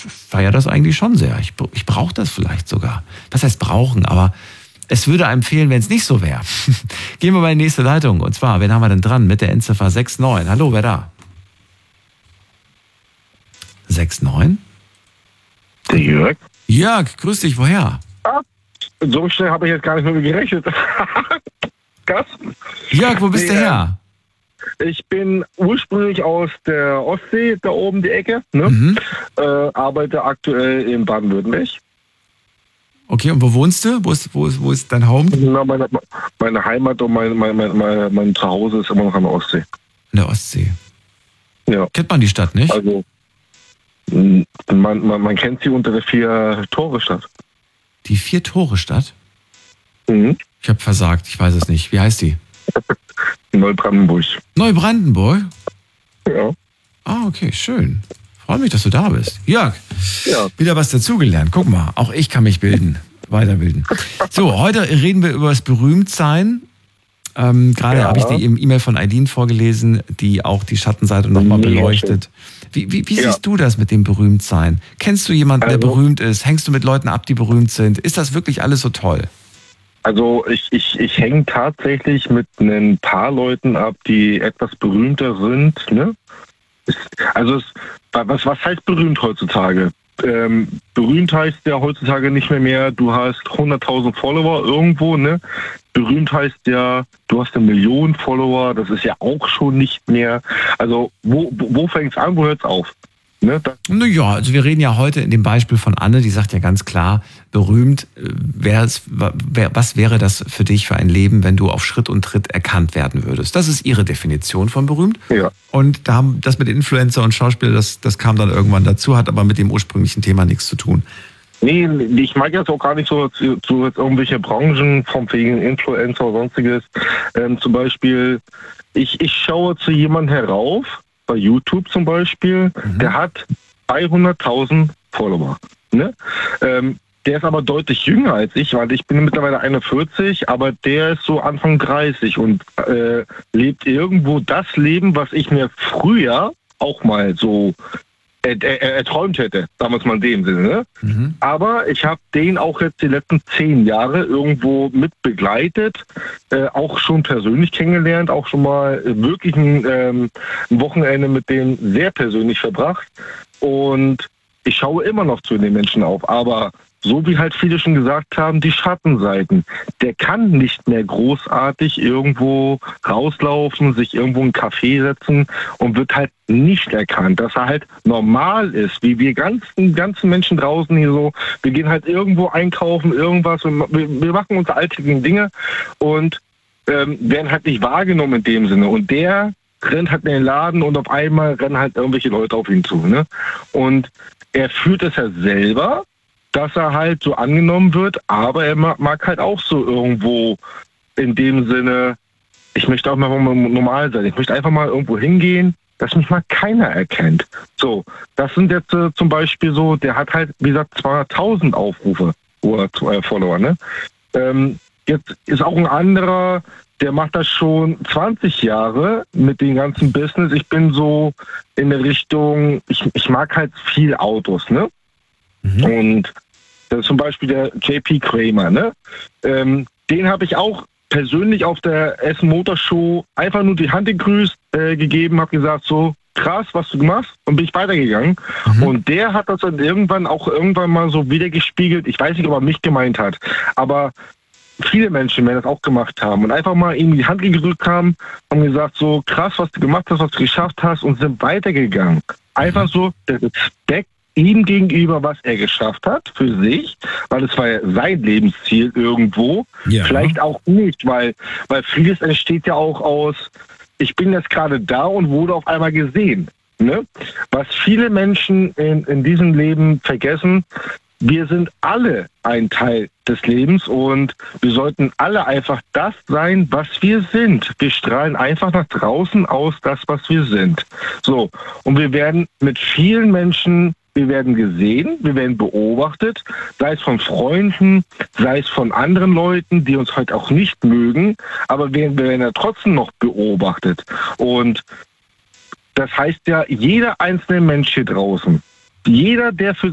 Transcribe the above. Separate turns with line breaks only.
feiere das eigentlich schon sehr. Ich brauche das vielleicht sogar. Was heißt brauchen? Aber es würde einem fehlen, wenn es nicht so wäre. Gehen wir mal in die nächste Leitung. Und zwar, wen haben wir denn dran? Mit der Endziffer 69. Hallo, wer da? 69?
Der Jörg.
Jörg, grüß dich, woher?
So schnell habe ich jetzt gar nicht mehr gerechnet. Krass.
Jörg, wo bist du her?
Ich bin ursprünglich aus der Ostsee, da oben die Ecke. Ne? Arbeite aktuell in Baden-Württemberg.
Okay, und wo wohnst du? Wo ist dein Home?
Na, meine Heimat und mein Zuhause ist immer noch an der Ostsee.
In der Ostsee.
Ja.
Kennt man die Stadt nicht?
Also, man kennt sie unter der 4-Tore-Stadt.
Die 4-Tore-Stadt?
Mhm.
Ich habe versagt, ich weiß es nicht. Wie heißt die?
Neubrandenburg.
Neubrandenburg?
Ja.
Ah, okay, schön. Freue mich, dass du da bist. Jörg,
Ja.
wieder was dazugelernt. Guck mal, auch ich kann mich weiterbilden. So, heute reden wir über das Berühmtsein. Gerade habe ich die E-Mail von Aidin vorgelesen, die auch die Schattenseite nochmal beleuchtet. Wie siehst du das mit dem Berühmtsein? Kennst du jemanden, der berühmt ist? Hängst du mit Leuten ab, die berühmt sind? Ist das wirklich alles so toll?
Also ich hänge tatsächlich mit ein paar Leuten ab, die etwas berühmter sind. Ne? Was heißt berühmt heutzutage? Berühmt heißt ja heutzutage nicht mehr, du hast 100.000 Follower irgendwo. Ne? Berühmt heißt ja, du hast 1 Million Follower, das ist ja auch schon nicht mehr. Also wo fängt es an, wo hört es auf? Ne?
Naja, also wir reden ja heute in dem Beispiel von Anne, die sagt ja ganz klar, berühmt, was wäre das für dich für ein Leben, wenn du auf Schritt und Tritt erkannt werden würdest? Das ist ihre Definition von berühmt.
Ja.
Und da haben das mit Influencer und Schauspieler, das kam dann irgendwann dazu, hat aber mit dem ursprünglichen Thema nichts zu tun.
Nee, ich mag jetzt auch gar nicht so zu irgendwelche Branchen, vom wegen Influencer oder sonstiges. Zum Beispiel, ich schaue zu jemandem herauf, bei YouTube zum Beispiel, der hat 200.000 Follower. Ne? Der ist aber deutlich jünger als ich, weil ich bin mittlerweile 41, aber der ist so Anfang 30 und lebt irgendwo das Leben, was ich mir früher auch mal so erträumt hätte, damals mal in dem Sinne. Ne? Aber ich habe den auch jetzt die letzten 10 Jahre irgendwo mit begleitet, auch schon persönlich kennengelernt, auch schon mal wirklich ein Wochenende mit dem sehr persönlich verbracht. Und ich schaue immer noch zu den Menschen auf, aber so wie halt viele schon gesagt haben, die Schattenseiten. Der kann nicht mehr großartig irgendwo rauslaufen, sich irgendwo in einen Café setzen und wird halt nicht erkannt, dass er halt normal ist, wie wir ganzen Menschen draußen hier so. Wir gehen halt irgendwo einkaufen, irgendwas, wir machen unsere alltäglichen Dinge und werden halt nicht wahrgenommen in dem Sinne. Und der rennt halt in den Laden und auf einmal rennen halt irgendwelche Leute auf ihn zu. Ne? Und er fühlt es ja selber, dass er halt so angenommen wird, aber er mag halt auch so irgendwo in dem Sinne, ich möchte auch mal normal sein. Ich möchte einfach mal irgendwo hingehen, dass mich mal keiner erkennt. So, das sind jetzt zum Beispiel so, der hat halt, wie gesagt, 200.000 Aufrufe oder Follower. Ne? Jetzt ist auch ein anderer, der macht das schon 20 Jahre mit dem ganzen Business. Ich bin so in der Richtung, ich mag halt viel Autos, ne? Und das ist zum Beispiel der JP Kramer, ne? Den habe ich auch persönlich auf der Essen Motor Show einfach nur die Hand gegrüßt, gegeben, habe gesagt, so krass, was du machst, und bin ich weitergegangen. Und der hat das dann irgendwann mal so wiedergespiegelt. Ich weiß nicht, ob er mich gemeint hat, aber viele Menschen werden das auch gemacht haben und einfach mal ihm die Hand gedrückt haben und gesagt, so krass, was du gemacht hast, was du geschafft hast, und sind weitergegangen. Einfach so der Respekt ihm gegenüber, was er geschafft hat für sich, weil es war ja sein Lebensziel irgendwo. Ja. Vielleicht auch nicht, weil vieles entsteht ja auch aus, ich bin jetzt gerade da und wurde auf einmal gesehen. Ne? Was viele Menschen in diesem Leben vergessen, wir sind alle ein Teil des Lebens und wir sollten alle einfach das sein, was wir sind. Wir strahlen einfach nach draußen aus das, was wir sind. So, und wir werden mit vielen Menschen, wir werden gesehen, wir werden beobachtet, sei es von Freunden, sei es von anderen Leuten, die uns heute auch nicht mögen, aber wir werden ja trotzdem noch beobachtet. Und das heißt ja, jeder einzelne Mensch hier draußen, jeder, der für